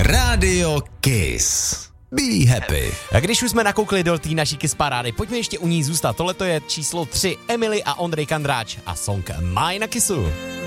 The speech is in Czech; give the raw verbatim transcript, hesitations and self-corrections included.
Radio Kiss. Be happy. A když už jsme nakoukli do té naší Kiss parády, pojďme ještě u ní zůstat. Tohle je číslo tři, Emily a Ondřej Kandráč a song Mine na Kissu.